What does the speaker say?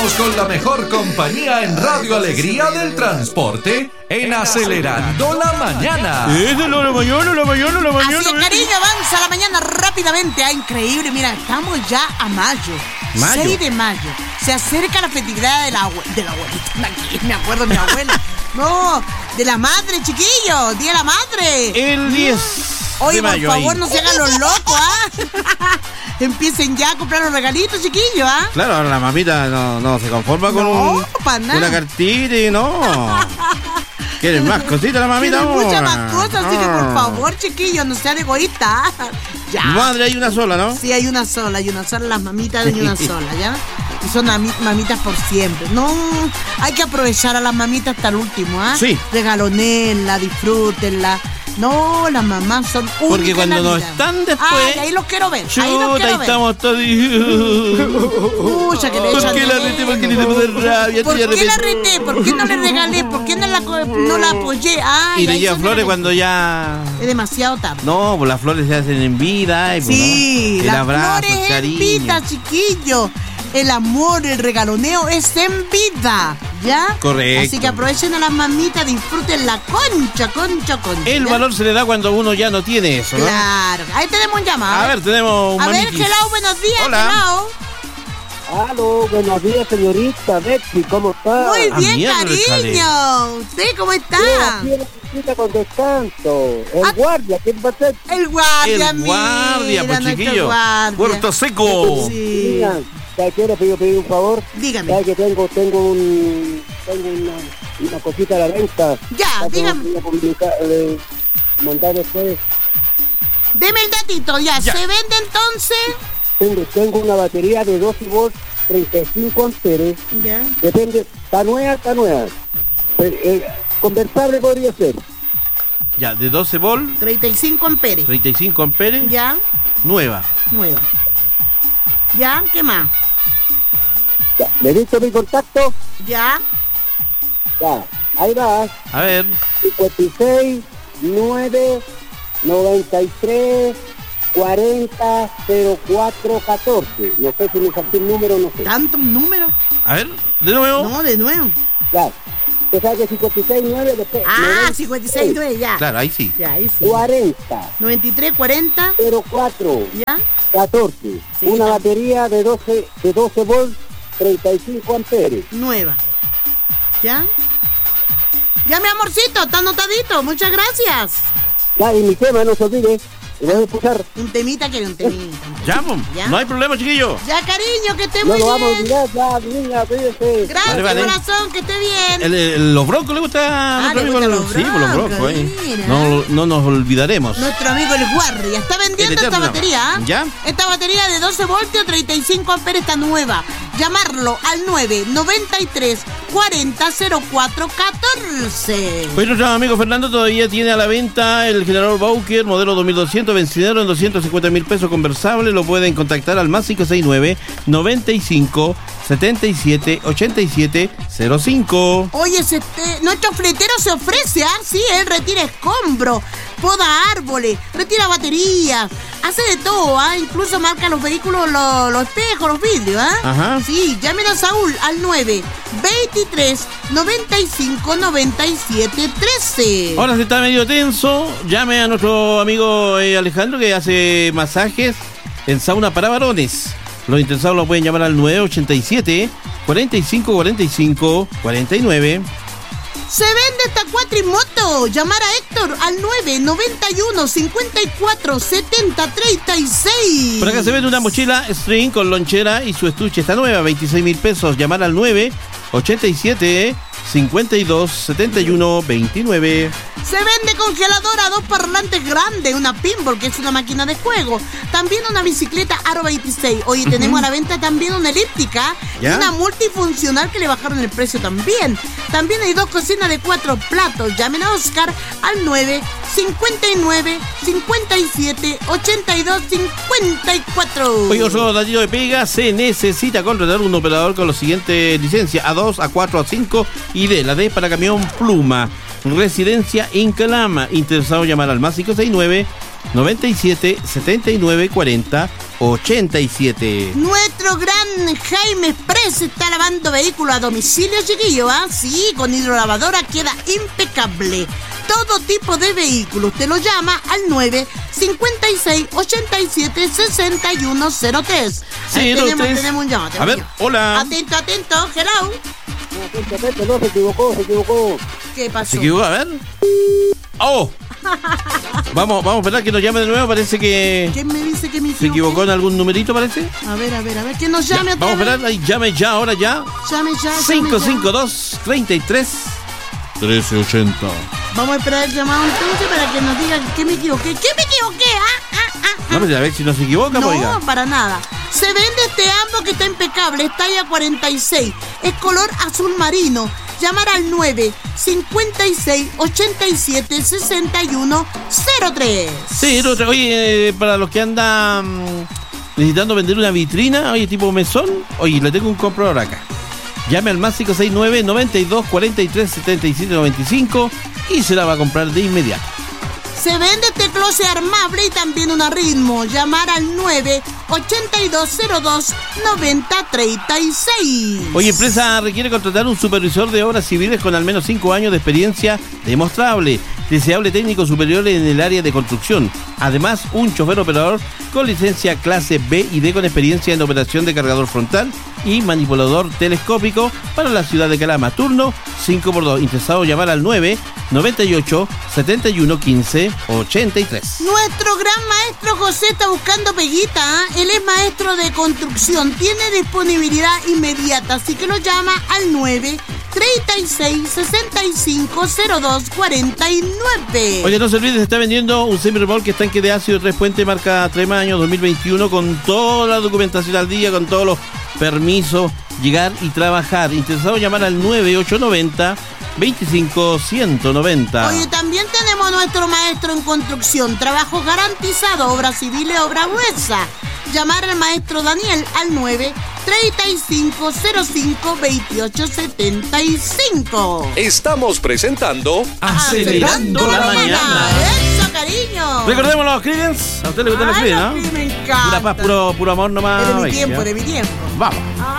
Estamos con la mejor compañía en Radio Alegría del Transporte en Acelerando la Mañana. Es de la mañana. Así es, cariño, avanza la mañana rápidamente. Increíble, mira, estamos ya a mayo. 6 de mayo. Se acerca la festividad de la abuelita. Aquí me acuerdo de mi abuela. No, de la madre, chiquillo. Día de la madre. El 10 Oye, de mayo. por favor, no se hagan los locos, Empiecen ya a comprar los regalitos, chiquillos, Claro, ahora la mamita no se conforma con una cartita y no. ¿Quieren más cositas la mamita? Quieren muchas más cosas, así que por favor, chiquillos, no sean egoístas. Ya. Madre hay una sola, ¿no? Sí, hay una sola, las mamitas hay una sola, ¿ya? Y son mamitas por siempre. No, hay que aprovechar a las mamitas hasta el último, Sí. Regalonenla, disfrútenla. No, las mamás son únicas. Porque cuando en la no vida. están después. Ahí los quiero ver. Chuta, ahí los quiero ver. estamos todos. Pucha, que le ¿Por echan qué la reté? ¿Por qué le tengo de rabia? ¿Por qué la reté? ¿Por qué no le regalé? ¿Por qué no la apoyé? Y le lleva flores cuando ya. Es demasiado tarde. No, pues las flores se hacen en vida. Sí, el las abrazo, flores el cariño. en vida, chiquillo. El amor, el regaloneo es en vida, ¿ya? Correcto. Así que aprovechen a las mamitas, disfruten la concha. El ¿ya? valor se le da cuando uno ya no tiene eso, ¿no? Claro. Ahí tenemos un llamado. A ver, tenemos un A ver, mamitis. hello, buenos días, Hola. hello. Aló, buenos días, señorita Betsy, ¿cómo está? Muy bien, miércoles, cariño. ¿Usted cómo está? Aquí en la visita con descanso. El guardia, ¿quién va a ser? El guardia, El guardia, mira, pues, nuestro chiquillo. guardia. Puerto Seco. Sí. Mira, ¿sabes qué? Le pido un favor. Dígame. ¿Sabes que tengo una cosita a la venta? Ya, dígame. Voy a mandar después. Deme el datito, ya. Ya. ¿Se vende entonces? Tengo una batería de 12 volts, 35 amperes. Ya. Depende, está nueva. Conversable podría ser. Ya, de 12 volt, 35 amperes. 35 amperes, Ya, nueva. nueva. Ya, ¿qué más? Ya, ¿le he visto mi contacto? Ya. Ya, ahí va. A ver, 56 9 93 40 04 14. No sé si me salté el número, no sé. ¿Tanto número? a ver, de nuevo. No, de nuevo. Ya. Usted sabe que 56 9 después. Ah, 56, 9, ya. Claro, ahí sí. Ya, ahí sí. 40 93, 40, 04 ya. 14. Sí, Una también. batería de 12 volts, 35 amperes. Nueva. ¿Ya? Ya, mi amorcito, está anotadito. Muchas gracias. Ya, y mi tema, no se olvide. Lo voy a escuchar. Un temita, quiere un temita. Ya, pues, ¿Ya? no hay problema, chiquillo. Ya, cariño, que esté No muy lo vamos a bien. olvidar, ya, niña, cuídese. Gracias, Vale. corazón, que esté bien. Los broncos le gusta. Ah, a nuestro le amigo, gustan los sí, los broncos, broncos, mira. No nos olvidaremos. Nuestro amigo el guardia está vendiendo El esta eterno. batería. ¿Ya? Esta batería de 12 voltios, 35 amperes está nueva. Llamarlo al 993 40 04 14. Pues nuestro amigo Fernando todavía tiene a la venta el generador Bauker modelo 2200 vencedero en 250.000 pesos conversable. Lo pueden contactar al más 569 95 77 87 05. Oye, nuestro fletero se ofrece, sí, él retira escombros, poda árboles, retira baterías, hace de todo, incluso marca los vehículos, los espejos, los vidrios, Ajá. Sí, llamen a Saúl al 9 23 95 97 13. Ahora se está medio tenso. Llame a nuestro amigo Alejandro, que hace masajes en sauna para varones. Los interesados lo pueden llamar al 987 45 45 49. Se vende esta cuatrimoto. Llamar a Héctor al 991 54 70 36. Por acá se vende una mochila string con lonchera y su estuche está nueva, 26.000 pesos. Llamar al 987 52 71 29. Se vende congeladora, 2 parlantes grandes, una pinball, que es una máquina de juego. También una bicicleta Aro 26. Oye, tenemos a la venta también una elíptica y ¿Ya? una multifuncional que le bajaron el precio también. También hay 2 cocinas de 4 platos. Llamen a Oscar al 9 59 57 82 54. Oye, otro datito de pega, se necesita contratar un operador con los siguientes licencias: A2, A4, A5 y D. La D para camión Pluma. Residencia en Calama. Interesado, llamar al más 569 97 79 40 87. Nuestro gran Jaime Express está lavando vehículos a domicilio, chiquillo, ¿ah? Sí, con hidrolavadora queda impecable. Todo tipo de vehículos. Te lo llama al 9 56 87 6103. Sí, tenemos un llamado. A ver, hola. Atento, hello. Atento, no, se equivocó. ¿Qué pasó? ¿Se equivocó? A ver. ¡Oh! Vamos a esperar que nos llame de nuevo, parece que... ¿Quién me dice que me equivoqué? ¿Se equivocó en algún numerito, parece? A ver, que nos llame otra vamos vez. a esperar, ahí, llame ya, ahora ya. Llame ya. 552 33 1380. Vamos a esperar el llamado entonces para que nos digan que me equivoqué. No, pero a ver si no se equivoca, No, oiga. para nada. Se vende este ambos que está impecable, es talla 46, es color azul marino. Llamar al 9 56 87 61 03. Sí, oye, para los que andan necesitando vender una vitrina, oye, tipo mesón, oye, le tengo un comprador acá. Llame al más 569 92 43 77 95 y se la va a comprar de inmediato. Se vende este closet armable y también un ritmo. Llamar al 9 8202 9036. Oye, empresa requiere contratar un supervisor de obras civiles con al menos 5 años de experiencia demostrable, deseable técnico superior en el área de construcción. Además, un chofer operador con licencia clase B y D con experiencia en operación de cargador frontal y manipulador telescópico para la ciudad de Calama. Turno 5x2. Interesado, llamar al 9 98 71 15 83. Nuestro gran maestro José está buscando peguita, ¿eh? Él es maestro de construcción, tiene disponibilidad inmediata, así que lo llama al 9 36 65 02 49. Oye, no se olviden, se está vendiendo un semi-remolque estanque de ácido 3 Puente marca Trema año 2021 con toda la documentación al día, con todos los permisos, llegar y trabajar. Interesado, llamar al 9890 25 190. Oye, también tenemos nuestro maestro en construcción, trabajo garantizado, obras civiles, obra gruesa. Llamar al maestro Daniel al 9 35 05 28 75. Estamos presentando Acelerando la Mañana. ¡Eso, cariño! Recordemos los Creedence. A usted le gusta los Creedence, ¿no? Me encanta. Pura paz, puro amor nomás. De mi Venga, tiempo, ya. de mi tiempo. Vamos.